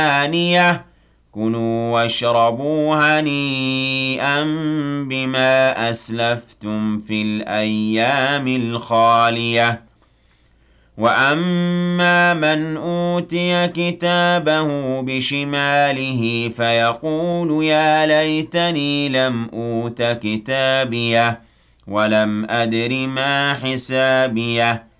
ثمانية كلوا واشربوا هنيئا بما أسلفتم في الأيام الخالية وأما من أوتي كتابه بشماله فيقول يا ليتني لم أوت كتابيه ولم أدر ما حسابيه